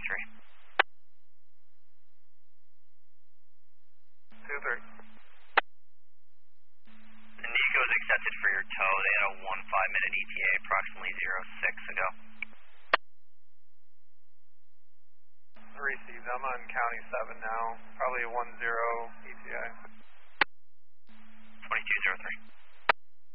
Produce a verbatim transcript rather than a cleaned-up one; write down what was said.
three. two three. The Nico is accepted for your tow. They had a one five minute E T A approximately zero six ago. Received. I'm on County seven now. Probably a one zero E T A. twenty-two zero three.